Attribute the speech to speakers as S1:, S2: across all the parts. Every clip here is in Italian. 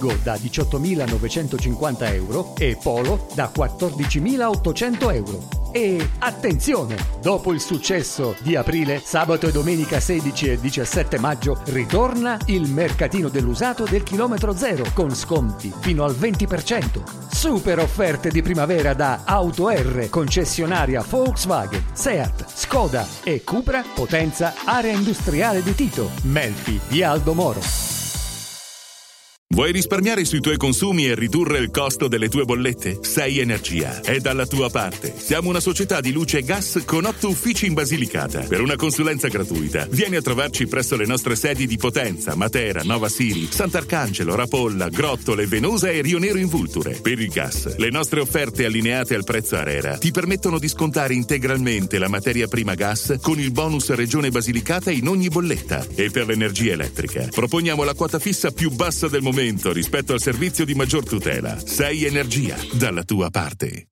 S1: Twingo da 18.950 euro e Polo da 14.800 euro. E attenzione! Dopo il successo di aprile, sabato e domenica 16 e 17 maggio ritorna il mercatino dell'usato del chilometro zero con sconti fino al 20%. Super offerte di primavera da Auto R, concessionaria Volkswagen, Seat, Skoda e Cupra, Potenza, area industriale di Tito, Melfi di Aldo Moro.
S2: Vuoi risparmiare sui tuoi consumi e ridurre il costo delle tue bollette? Sei Energia è dalla tua parte. Siamo una società di luce e gas con 8 uffici in Basilicata. Per una consulenza gratuita, vieni a trovarci presso le nostre sedi di Potenza, Matera, Nova Siri, Sant'Arcangelo, Rapolla, Grottole, Venosa e Rio Nero in Vulture. Per il gas, le nostre offerte allineate al prezzo ARERA ti permettono di scontare integralmente la materia prima gas con il bonus Regione Basilicata in ogni bolletta. E per l'energia elettrica, proponiamo la quota fissa più bassa del momento rispetto al servizio di maggior tutela. Sei Energia, dalla tua parte.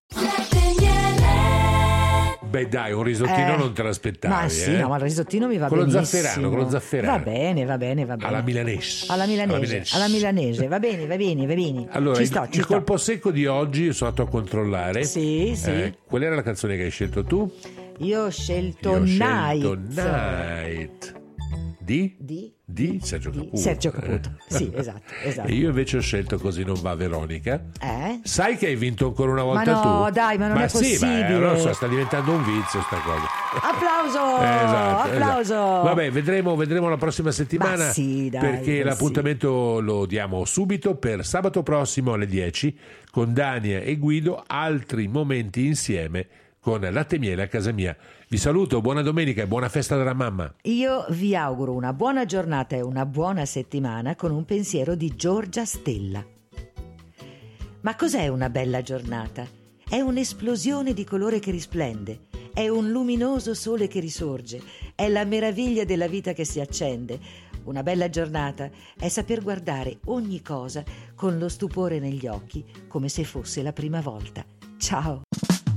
S3: Beh dai, un risottino non te l'aspettavi.
S4: Ma sì, no, ma il risottino mi va
S3: con
S4: benissimo.
S3: Con lo zafferano.
S4: Va bene.
S3: Alla milanese.
S4: Alla milanese, va bene.
S3: Allora,
S4: ci sto.
S3: Colpo secco di oggi sono andato a controllare.
S4: Sì.
S3: Qual era la canzone che hai scelto tu?
S4: Io ho scelto
S3: Night. Di Sergio Caputo.
S4: Sergio Caputo, sì, esatto.
S3: E io invece ho scelto Così non va Veronica. Sai che hai vinto ancora una volta tu?
S4: Ma no, dai, ma non è possibile.
S3: Ma non so, sta diventando un vizio sta cosa.
S4: Applauso! Applauso!
S3: Vabbè, vedremo la prossima settimana.
S4: Ma sì, dai,
S3: perché l'appuntamento lo diamo subito per sabato prossimo alle 10 con Dania e Guido, altri momenti insieme con Latte e Miele a casa mia. Vi saluto, buona domenica e buona festa della mamma.
S4: Io vi auguro una buona giornata e una buona settimana con un pensiero di Giorgia Stella. Ma cos'è una bella giornata? È un'esplosione di colore che risplende, è un luminoso sole che risorge, è la meraviglia della vita che si accende. Una bella giornata è saper guardare ogni cosa con lo stupore negli occhi, come se fosse la prima volta. Ciao!